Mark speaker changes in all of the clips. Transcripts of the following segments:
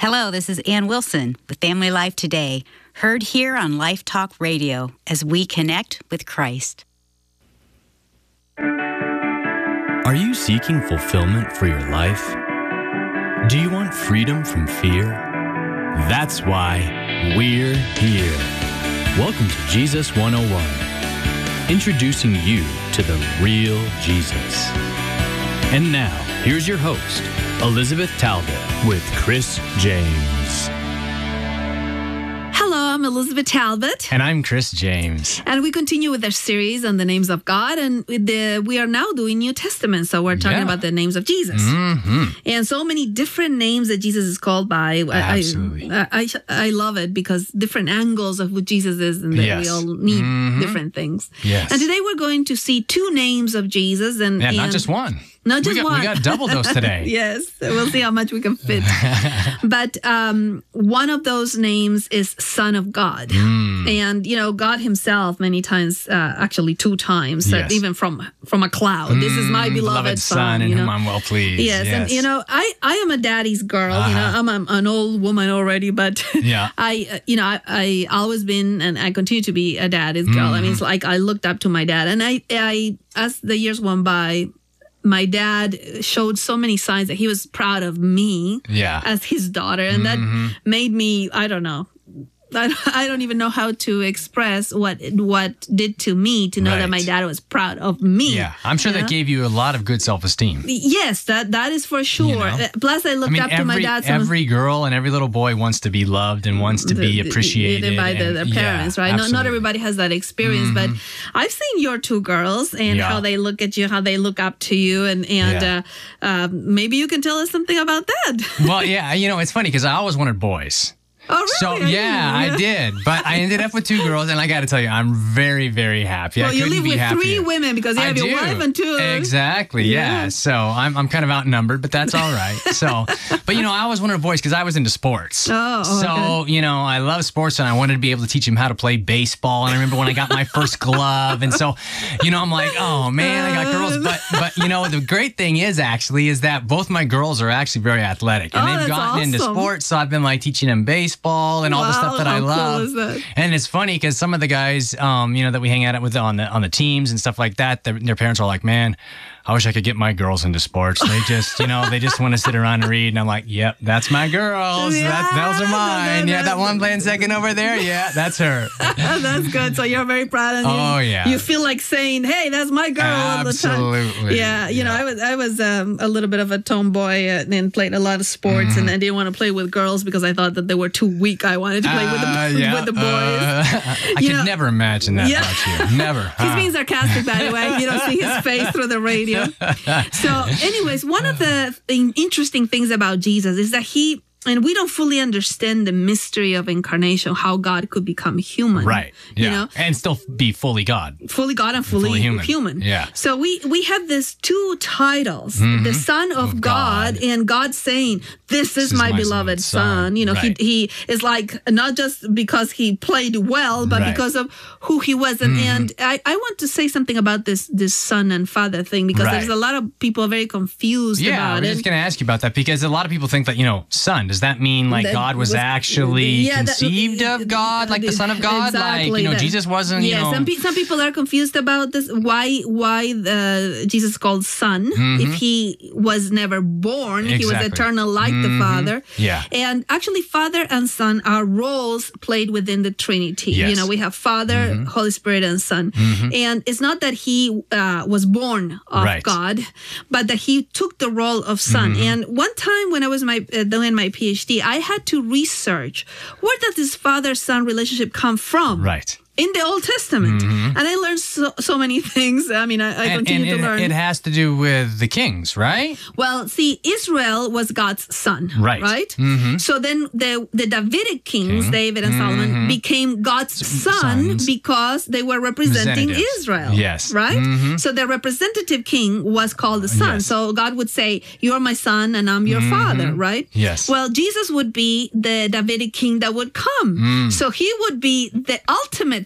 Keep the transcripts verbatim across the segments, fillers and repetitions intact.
Speaker 1: Hello, this is Ann Wilson with Family Life Today, heard here on Life Talk Radio as we connect with Christ.
Speaker 2: Are you seeking fulfillment for your life? Do you want freedom from fear? That's why we're here. Welcome to Jesus one oh one, introducing you to the real Jesus. And now, here's your host, Elizabeth Talbot with Chris James.
Speaker 3: Hello, I'm Elizabeth Talbot.
Speaker 2: And I'm Chris James.
Speaker 3: And we continue with our series on the names of God. And with the, we are now doing New Testament. So we're talking yeah. about the names of Jesus.
Speaker 2: Mm-hmm.
Speaker 3: And so many different names that Jesus is called by.
Speaker 2: Absolutely.
Speaker 3: I, I, I love it because different angles of who Jesus is and that
Speaker 2: yes.
Speaker 3: we all need
Speaker 2: mm-hmm.
Speaker 3: different things.
Speaker 2: Yes.
Speaker 3: And today we're going to see two names of Jesus. And,
Speaker 2: yeah,
Speaker 3: and
Speaker 2: not just one.
Speaker 3: Not just
Speaker 2: we got,
Speaker 3: one.
Speaker 2: We got double dose today.
Speaker 3: Yes. We'll see how much we can fit. But um, one of those names is Son of God.
Speaker 2: Mm.
Speaker 3: And, you know, God himself many times, uh, actually two times,
Speaker 2: yes.
Speaker 3: uh, even from from a cloud. Mm, this is my beloved,
Speaker 2: beloved
Speaker 3: son,
Speaker 2: son in
Speaker 3: you know?
Speaker 2: whom I'm well pleased.
Speaker 3: Yes.
Speaker 2: yes.
Speaker 3: And, you know, I, I am a daddy's girl.
Speaker 2: Uh-huh.
Speaker 3: You know, I'm, I'm an old woman already, but
Speaker 2: yeah.
Speaker 3: I, uh, you know, I, I always been and I continue to be a daddy's girl.
Speaker 2: Mm.
Speaker 3: I mean, it's like I looked up to my dad and I, I as the years went by, my dad showed so many signs that he was proud of me
Speaker 2: yeah.
Speaker 3: as his daughter. And
Speaker 2: mm-hmm.
Speaker 3: that made me, I don't know, I, I don't even know how to express what what did to me to know
Speaker 2: right.
Speaker 3: that my dad was proud of me.
Speaker 2: Yeah, I'm sure that
Speaker 3: know?
Speaker 2: gave you a lot of good self-esteem.
Speaker 3: Yes, that that is for sure.
Speaker 2: You know?
Speaker 3: Plus, I looked
Speaker 2: I mean,
Speaker 3: up
Speaker 2: every,
Speaker 3: to my dad. So
Speaker 2: every girl and every little boy wants to be loved and wants to be
Speaker 3: the,
Speaker 2: appreciated.
Speaker 3: by the,
Speaker 2: and,
Speaker 3: their parents,
Speaker 2: yeah,
Speaker 3: right? Not, not
Speaker 2: absolutely.
Speaker 3: everybody has that experience,
Speaker 2: mm-hmm.
Speaker 3: but I've seen your two girls and
Speaker 2: yeah.
Speaker 3: how they look at you, how they look up to you, and and
Speaker 2: yeah.
Speaker 3: uh, uh, maybe you can tell us something about that.
Speaker 2: Well, yeah, you know, it's funny because I always wanted boys.
Speaker 3: Oh, really?
Speaker 2: So,
Speaker 3: I
Speaker 2: yeah, I did. But I ended up with two girls, and I got to tell you, I'm very, very happy.
Speaker 3: Well,
Speaker 2: I
Speaker 3: you
Speaker 2: couldn't
Speaker 3: live
Speaker 2: be
Speaker 3: with
Speaker 2: happier.
Speaker 3: three women because you
Speaker 2: I
Speaker 3: have your
Speaker 2: do.
Speaker 3: wife and two.
Speaker 2: Exactly, yeah.
Speaker 3: Yeah.
Speaker 2: So I'm I'm kind of outnumbered, but that's all right. So, but, you know, I always wanted boys because I was into sports.
Speaker 3: Oh,
Speaker 2: So,
Speaker 3: okay.
Speaker 2: you know, I love sports, and I wanted to be able to teach them how to play baseball. And I remember when I got my first glove. And so, you know, I'm like, oh, man, I got girls. But, but you know, the great thing is actually is that both my girls are actually very athletic. And
Speaker 3: Oh,
Speaker 2: they've
Speaker 3: that's
Speaker 2: gotten into
Speaker 3: awesome.
Speaker 2: sports. So I've been, like, teaching them baseball and all the
Speaker 3: Wow,
Speaker 2: stuff that I
Speaker 3: how cool
Speaker 2: love.
Speaker 3: is that?
Speaker 2: And it's funny because some of the guys, um, you know, that we hang out with on the on the teams and stuff like that, their, their parents are like, man, I wish I could get my girls into sports. They just, you know, they just want to sit around and read. And I'm like, yep, that's my girls.
Speaker 3: Yeah,
Speaker 2: that, those are mine. Yeah, that one
Speaker 3: that's-
Speaker 2: playing second over there. Yeah, that's her.
Speaker 3: That's good. So you're very proud of
Speaker 2: Oh,
Speaker 3: you.
Speaker 2: yeah.
Speaker 3: You feel like saying, "Hey, that's my girl." All the time.
Speaker 2: Absolutely.
Speaker 3: Yeah. You
Speaker 2: Yeah.
Speaker 3: know, I was I was um, a little bit of a tomboy uh, and played a lot of sports,
Speaker 2: Mm-hmm.
Speaker 3: and I didn't want to play with girls because I thought that they were too weak. I wanted to play with
Speaker 2: Uh,
Speaker 3: the
Speaker 2: yeah,
Speaker 3: with the boys.
Speaker 2: uh, I
Speaker 3: You
Speaker 2: could
Speaker 3: know-
Speaker 2: never imagine that
Speaker 3: Yeah.
Speaker 2: about you. Never.
Speaker 3: He's
Speaker 2: huh?
Speaker 3: being sarcastic, by the way. You don't see his face through the radio. So, anyways, one of the th- interesting things about Jesus is that he, and we don't fully understand the mystery of incarnation, how God could become human.
Speaker 2: Right. Yeah.
Speaker 3: You know,
Speaker 2: And still be fully God.
Speaker 3: fully God and fully,
Speaker 2: Fully
Speaker 3: human.
Speaker 2: human. Yeah.
Speaker 3: So we we have these two titles:
Speaker 2: Mhm.
Speaker 3: the Son of,
Speaker 2: Of
Speaker 3: God,
Speaker 2: God.
Speaker 3: and God saying, "This is, my, beloved son." You know,
Speaker 2: Right.
Speaker 3: he he is like not just because he played well, but
Speaker 2: Right.
Speaker 3: because of who he was. And, and I, I want to say something about this this son and father thing because
Speaker 2: Right.
Speaker 3: there's a lot of people very confused
Speaker 2: Yeah, I
Speaker 3: about
Speaker 2: was
Speaker 3: it.
Speaker 2: just going to ask you about that because a lot of people think that, you know, son, does that mean like
Speaker 3: That
Speaker 2: God was,
Speaker 3: was-
Speaker 2: actually
Speaker 3: yeah, that-
Speaker 2: conceived of God, like the Son of God? like,
Speaker 3: Exactly
Speaker 2: you know,
Speaker 3: that.
Speaker 2: Jesus wasn't, you
Speaker 3: Yeah,
Speaker 2: know.
Speaker 3: some, pe- some people are confused about this. Why why the, Jesus is called son if he was never born? He was
Speaker 2: Exactly.
Speaker 3: eternal like the Father.
Speaker 2: Yeah.
Speaker 3: And actually, Father and Son are roles played within the Trinity.
Speaker 2: Yes.
Speaker 3: You know, we have Father, Holy Spirit, and Son. And it's not that he uh, was born of
Speaker 2: Right.
Speaker 3: God, but that he took the role of Son. And one time when I was my uh, doing my PhD, I had to research where does this father-son relationship come from?
Speaker 2: Right.
Speaker 3: In the Old Testament. And I learned so, so many things. I mean, I, I
Speaker 2: And,
Speaker 3: continue
Speaker 2: and
Speaker 3: to
Speaker 2: it,
Speaker 3: learn.
Speaker 2: it has to do with the kings, right?
Speaker 3: Well, see, Israel was God's son,
Speaker 2: Right.
Speaker 3: right?
Speaker 2: Mhm.
Speaker 3: So then the the Davidic kings,
Speaker 2: King.
Speaker 3: David and Solomon, became God's son
Speaker 2: sons.
Speaker 3: because they were representing
Speaker 2: Representatives.
Speaker 3: Israel.
Speaker 2: Yes.
Speaker 3: Right?
Speaker 2: Mhm.
Speaker 3: So the representative king was called the son.
Speaker 2: Yes.
Speaker 3: So God would say, "You are my son and I'm your father," right?
Speaker 2: Yes.
Speaker 3: Well, Jesus would be the Davidic king that would come.
Speaker 2: Mm.
Speaker 3: So he would be the ultimate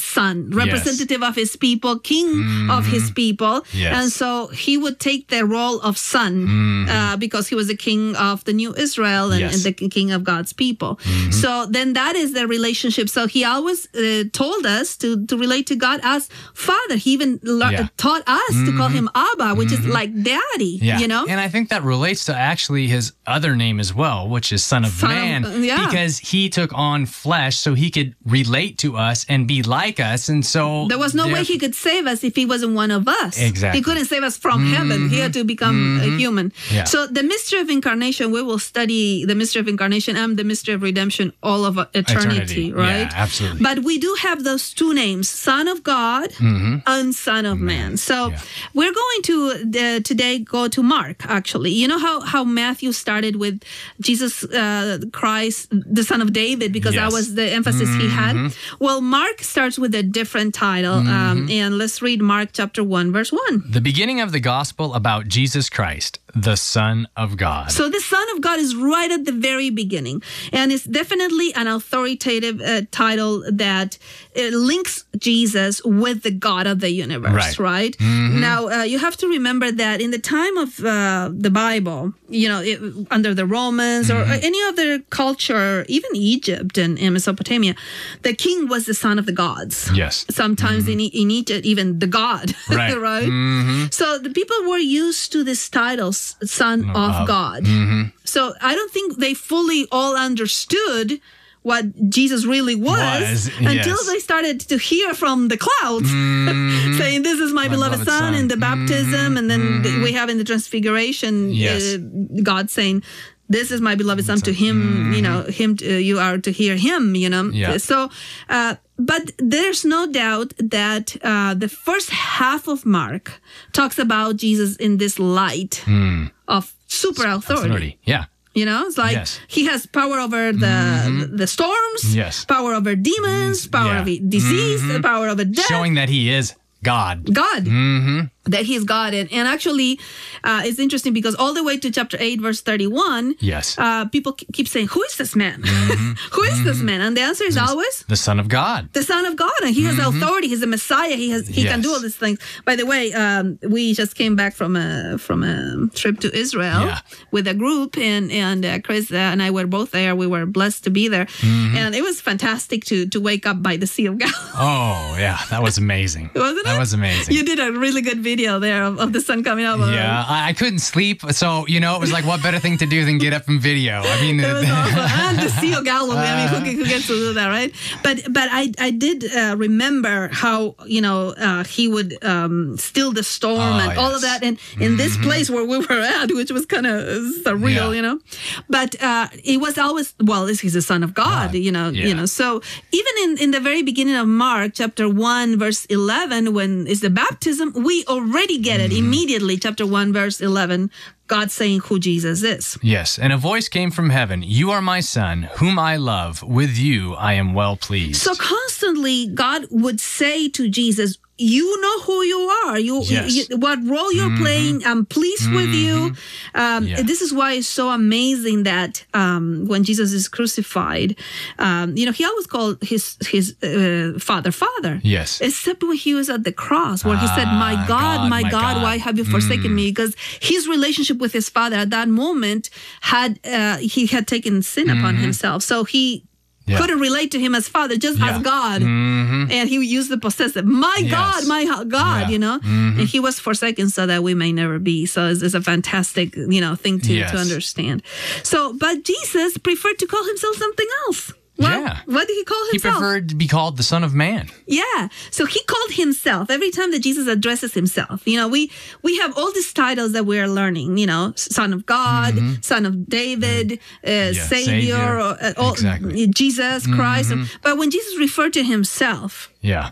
Speaker 3: son, representative yes. of his people, king mm-hmm. of his people.
Speaker 2: Yes.
Speaker 3: And so he would take the role of son mm-hmm. uh, because he was the king of the new Israel and, yes. and the king of God's people. Mm-hmm. So then that is the relationship. So he always uh, told us to, to relate to God as Father. He even le- yeah. taught us mm-hmm. to call him Abba, which mm-hmm. is like daddy,
Speaker 2: yeah.
Speaker 3: you know?
Speaker 2: And I think that relates to actually his other name as well, which is Son of Son Man, of, yeah. because he took on flesh so he could relate to us and be like us. And so
Speaker 3: there was no way he could save us if he wasn't one of us.
Speaker 2: Exactly.
Speaker 3: He couldn't save us from mm-hmm. heaven. He had to become mm-hmm. a human.
Speaker 2: Yeah.
Speaker 3: So the mystery of incarnation, we will study the mystery of incarnation and the mystery of redemption all of eternity, eternity. right?
Speaker 2: Yeah, absolutely.
Speaker 3: But we do have those two names, Son of God mm-hmm. and Son of Man. Man. So yeah. we're going to uh, today go to Mark, actually. You know how, how Matthew started with Jesus uh, Christ, the Son of David, because yes. that was the emphasis mm-hmm. he had? Well, Mark starts with a different title. Mm-hmm. Um, and let's read Mark chapter one, verse one.
Speaker 2: The beginning of the gospel about Jesus Christ, the Son of God.
Speaker 3: So the Son of God is right at the very beginning. And it's definitely an authoritative uh, title that uh, links Jesus with the God of the universe, right? right?
Speaker 2: Mm-hmm.
Speaker 3: Now, uh, you have to remember that in the time of uh, the Bible, you know, it, under the Romans mm-hmm. or any other culture, even Egypt and, and Mesopotamia, the king was the son of the gods.
Speaker 2: Yes.
Speaker 3: Sometimes mm-hmm. in, in Egypt, even the God,
Speaker 2: right?
Speaker 3: right?
Speaker 2: Mm-hmm.
Speaker 3: So the people were used to this title, Son of
Speaker 2: uh,
Speaker 3: God.
Speaker 2: Mm-hmm.
Speaker 3: So I don't think they fully all understood what Jesus really was,
Speaker 2: was
Speaker 3: until
Speaker 2: yes.
Speaker 3: they started to hear from the clouds
Speaker 2: mm-hmm.
Speaker 3: saying, this is my, my beloved, beloved son, son, in the baptism. Mm-hmm. And then mm-hmm. we have in the transfiguration,
Speaker 2: yes.
Speaker 3: uh, God saying, this is my beloved son, to him,
Speaker 2: mm-hmm.
Speaker 3: you know, him, uh, you are to hear him, you know.
Speaker 2: Yeah.
Speaker 3: So, uh, but there's no doubt that uh, the first half of Mark talks about Jesus in this light mm. of super authority.
Speaker 2: authority. Yeah.
Speaker 3: You know, it's like
Speaker 2: yes. he
Speaker 3: has power over the
Speaker 2: mm-hmm.
Speaker 3: the storms,
Speaker 2: yes.
Speaker 3: power over demons, power
Speaker 2: yeah.
Speaker 3: over disease,
Speaker 2: mm-hmm.
Speaker 3: power over death.
Speaker 2: Showing that he is God.
Speaker 3: God.
Speaker 2: Mm-hmm.
Speaker 3: That he is God. And, and actually, uh, it's interesting because all the way to chapter eight, verse thirty-one,
Speaker 2: yes.
Speaker 3: uh, people keep saying, who is this man?
Speaker 2: Mm-hmm.
Speaker 3: Who is
Speaker 2: mm-hmm.
Speaker 3: this man? And the answer is always
Speaker 2: the Son of God.
Speaker 3: The Son of God. And he has mm-hmm. authority. He's a Messiah. He has he
Speaker 2: yes.
Speaker 3: can do all these things. By the way, um, we just came back from a from a trip to Israel
Speaker 2: yeah.
Speaker 3: with a group, and and uh, Chris and I were both there. We were blessed to be there,
Speaker 2: mm-hmm.
Speaker 3: and it was fantastic to to wake up by the Sea of Galilee.
Speaker 2: Oh yeah, that was amazing.
Speaker 3: Wasn't it?
Speaker 2: That was amazing.
Speaker 3: You did a really good video there of, of the sun coming up.
Speaker 2: Yeah, I, I couldn't sleep, so you know it was like, what better thing to do than get up and video? I mean,
Speaker 3: it was awesome. And the Sea of Galilee. I mean, who, who gets to do that, right? But but I I did uh, remember how you know uh, he would um, still the storm
Speaker 2: oh,
Speaker 3: and
Speaker 2: yes.
Speaker 3: all of that, and in mm-hmm. this place where we were at, which was kind of surreal, yeah. you know. But uh, it was always well, he's the Son of God, God. you know,
Speaker 2: yeah.
Speaker 3: you know. So even in in the very beginning of Mark, chapter one, verse eleven, when is the baptism, we already get it mm-hmm. immediately. Chapter one, verse eleven. God saying who Jesus is.
Speaker 2: Yes, and a voice came from heaven, "You are my son, whom I love. With you I am well pleased." So
Speaker 3: constantly God would say to Jesus, you know who you are. You,
Speaker 2: yes.
Speaker 3: you what role you're mm-hmm. playing. I'm pleased mm-hmm. with you. Um,
Speaker 2: yeah.
Speaker 3: This is why it's so amazing that um, when Jesus is crucified, um, you know, he always called his his uh, father, Father.
Speaker 2: Yes.
Speaker 3: Except when he was at the cross, where he said, "My God,
Speaker 2: God
Speaker 3: my,
Speaker 2: my
Speaker 3: God,
Speaker 2: God,
Speaker 3: why have you forsaken mm. me?" Because his relationship with his father at that moment had uh, he had taken sin mm-hmm. upon himself, so he. Yeah. Couldn't relate to him as Father, just yeah. as God.
Speaker 2: Mm-hmm.
Speaker 3: And he used the possessive. My
Speaker 2: yes.
Speaker 3: God, my God,
Speaker 2: yeah.
Speaker 3: you know.
Speaker 2: Mm-hmm.
Speaker 3: And he was forsaken so that we may never be. So it's, it's a fantastic, you know, thing to,
Speaker 2: yes.
Speaker 3: to understand. So, but Jesus preferred to call himself something else. What,
Speaker 2: yeah.
Speaker 3: what did he call himself?
Speaker 2: He preferred to be called the Son of Man.
Speaker 3: Yeah. So he called himself every time that Jesus addresses himself. You know, we we have all these titles that we're learning, you know, Son of God, mm-hmm. Son of David, uh, yeah, Savior,
Speaker 2: Savior.
Speaker 3: Or, uh, all,
Speaker 2: exactly.
Speaker 3: Jesus Christ.
Speaker 2: Mm-hmm.
Speaker 3: But when Jesus referred to himself,
Speaker 2: yeah,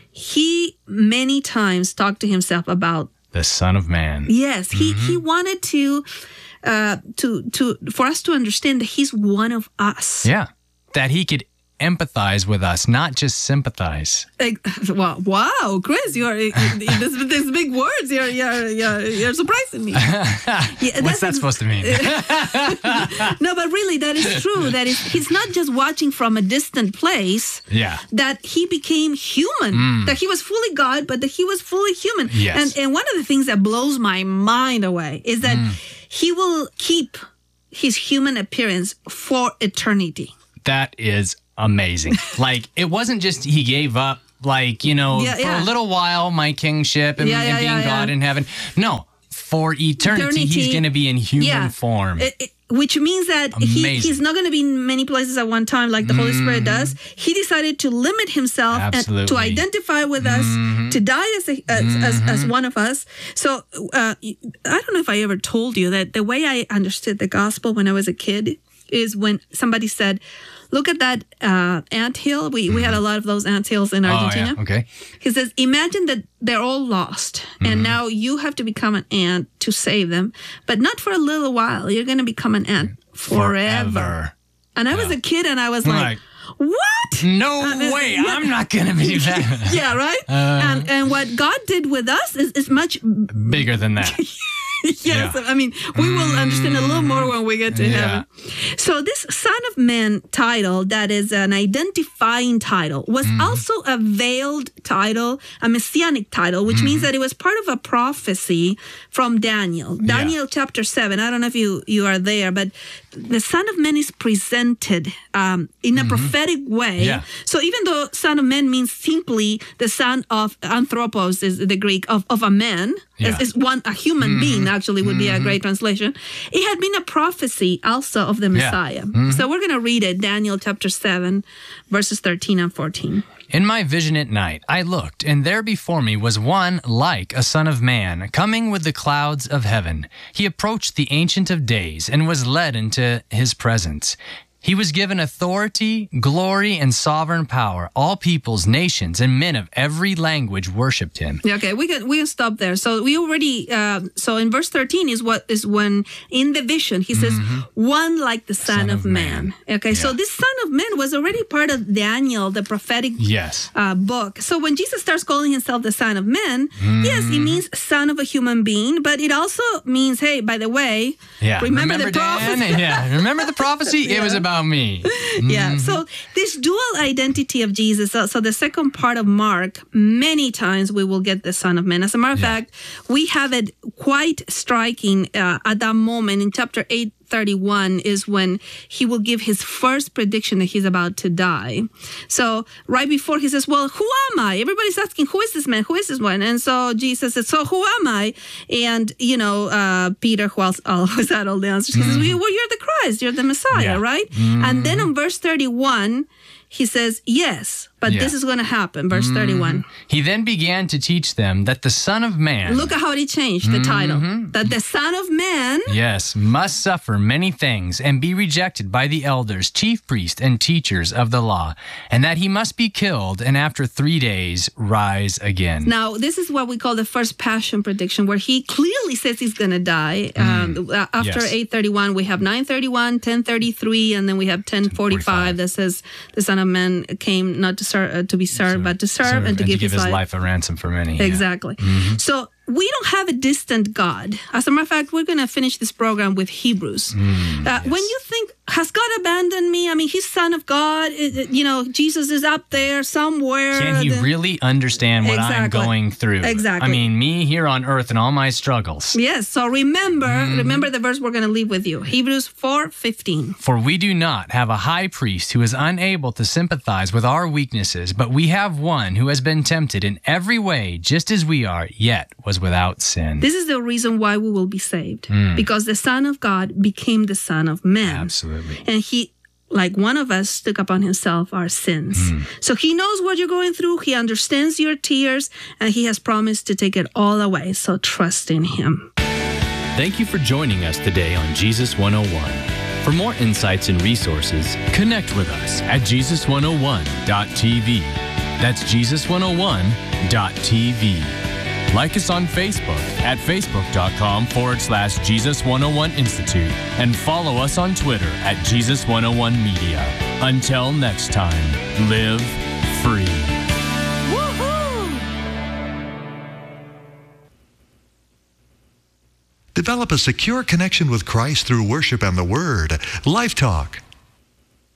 Speaker 3: he many times talked to himself about
Speaker 2: the Son of Man.
Speaker 3: Yes. He
Speaker 2: mm-hmm.
Speaker 3: he wanted to uh to to for us to understand that he's one of us.
Speaker 2: Yeah. That he could empathize with us, not just sympathize.
Speaker 3: Like, wow, wow, Chris, you're this, this big words. You're you're you're, you're surprising me. Yeah,
Speaker 2: What's that supposed to mean?
Speaker 3: No, but really, that is true. That is, he's not just watching from a distant place.
Speaker 2: Yeah.
Speaker 3: That he became human. Mm. That he was fully God, but that he was fully human.
Speaker 2: Yes.
Speaker 3: And and one of the things that blows my mind away is that mm. he will keep his human appearance for eternity.
Speaker 2: That is amazing. Like, it wasn't just he gave up, like, you know,
Speaker 3: yeah,
Speaker 2: for
Speaker 3: yeah.
Speaker 2: a little while, my kingship and,
Speaker 3: yeah, yeah,
Speaker 2: and being
Speaker 3: yeah,
Speaker 2: God
Speaker 3: yeah.
Speaker 2: in heaven. No, for eternity, eternity. he's going to be in human
Speaker 3: yeah.
Speaker 2: form.
Speaker 3: It, it, which means that he, he's not going to be in many places at one time like the mm. Holy Spirit does. He decided to limit himself
Speaker 2: Absolutely.
Speaker 3: and to identify with mm-hmm. us, to die as, a, as, mm-hmm. as, as one of us. So uh, I don't know if I ever told you that the way I understood the gospel when I was a kid is when somebody said, look at that uh, anthill. We, mm-hmm. we had a lot of those anthills in Argentina.
Speaker 2: Oh, yeah. Okay.
Speaker 3: He says, imagine that they're all lost. Mm-hmm. And now you have to become an ant to save them. But not for a little while. You're going to become an ant forever. forever. And I yeah. was a kid and I was like, like what?
Speaker 2: No
Speaker 3: uh,
Speaker 2: way.
Speaker 3: Yeah.
Speaker 2: I'm not going to be that.
Speaker 3: Yeah, right? Uh, and, and what God did with us is, is much
Speaker 2: bigger than that.
Speaker 3: Yes,
Speaker 2: yeah.
Speaker 3: I mean, we will understand a little more when we get to
Speaker 2: yeah.
Speaker 3: heaven. So this Son of Man title, that is an identifying title, was mm. also a veiled title, a messianic title, which mm. means that it was part of a prophecy from Daniel. Daniel yeah. chapter seven. I don't know if you, you are there, but the Son of Man is presented um, in a mm-hmm. prophetic way.
Speaker 2: Yeah.
Speaker 3: So even though Son of Man means simply the son of anthropos, is the Greek, of, of a man, yeah. is, is one a human mm-hmm. being, actually would be mm-hmm. a great translation. It had been a prophecy also of the Messiah. Yeah. Mm-hmm. So we're going to read it, Daniel chapter seven, verses thirteen and fourteen.
Speaker 2: In my vision at night, I looked, and there before me was one like a son of man, coming with the clouds of heaven. He approached the Ancient of Days and was led into his presence. He was given authority, glory, and sovereign power. All peoples, nations, and men of every language worshipped him.
Speaker 3: Yeah, okay, we can we can stop there. So we already uh, so in verse thirteen is what is when in the vision he says mm-hmm. one like the Son, son of, of Man. man. Okay, yeah. So this Son of Man was already part of Daniel, the prophetic
Speaker 2: yes.
Speaker 3: uh, book. So when Jesus starts calling himself the Son of Man, mm-hmm. yes, it means son of a human being, but it also means, hey, by the way,
Speaker 2: yeah.
Speaker 3: remember, remember the
Speaker 2: Dan?
Speaker 3: prophecy?
Speaker 2: yeah, remember the prophecy? yeah. It was about me. Mm-hmm.
Speaker 3: Yeah, so this dual identity of Jesus, so, so the second part of Mark, many times we will get the Son of Man. As a matter of yeah. fact, we have it quite striking uh, at that moment in chapter eight thirty-one is when he will give his first prediction that he's about to die. So right before he says, well, who am I? Everybody's asking, who is this man? Who is this one? And so Jesus says, so who am I? And, you know, uh, Peter, who else always had all the answers, he mm-hmm. says, well, you're the Christ, you're the Messiah, yeah. right? Mm-hmm. And then in verse thirty-one, he says, yes, but yeah. this is going to happen. Verse mm-hmm. thirty-one.
Speaker 2: He then began to teach them that the Son of Man...
Speaker 3: Look at how he changed the mm-hmm. title. That the Son of Man...
Speaker 2: Yes, must suffer many things and be rejected by the elders, chief priests, and teachers of the law, and that he must be killed and after three days rise again.
Speaker 3: Now, this is what we call the first passion prediction, where he clearly says he's going to die. Mm. Um, after yes. eight thirty-one, we have nine thirty-one, ten thirty-three, and then we have ten forty-five that says the Son of Man came not to serve, uh, to be served, but to serve, serve and to and give, to give his, his life.
Speaker 2: life a ransom for many.
Speaker 3: Exactly.
Speaker 2: Yeah. Mm-hmm.
Speaker 3: So we don't have a distant God. As a matter of fact, we're going to finish this program with Hebrews. Mm, uh, yes. When you think, has God abandoned me? I mean, he's Son of God. It, it, you know, Jesus is up there somewhere.
Speaker 2: Can he really understand what
Speaker 3: exactly.
Speaker 2: I'm going through?
Speaker 3: Exactly.
Speaker 2: I mean, me here on earth and all my struggles.
Speaker 3: Yes. So remember, mm. remember the verse we're going to leave with you. Hebrews four fifteen.
Speaker 2: For we do not have a high priest who is unable to sympathize with our weaknesses, but we have one who has been tempted in every way, just as we are, yet was without sin.
Speaker 3: This is the reason why we will be saved. Mm. Because the Son of God became the Son of Man.
Speaker 2: Absolutely.
Speaker 3: And he, like one of us, took upon himself our sins. Mm. So he knows what you're going through. He understands your tears, and he has promised to take it all away. So trust in him.
Speaker 2: Thank you for joining us today on Jesus one oh one. For more insights and resources, connect with us at Jesus one oh one dot T V. That's Jesus one oh one dot T V. Like us on Facebook at facebook.com forward slash Jesus 101 Institute and follow us on Twitter at Jesus 101 Media. Until next time, live free.
Speaker 4: Develop a secure connection with Christ through worship and the Word. Life Talk.